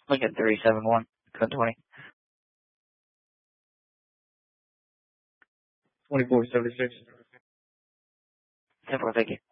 Lincoln 371, code 20. 2476. 10-4, thank you.